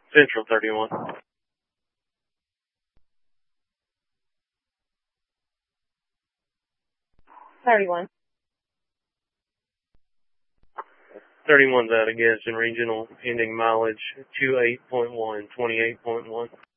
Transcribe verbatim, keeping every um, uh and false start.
Central thirty-one. thirty-one. thirty-one's out of Gadsden Regional, ending mileage two eight point one, twenty-eight point one.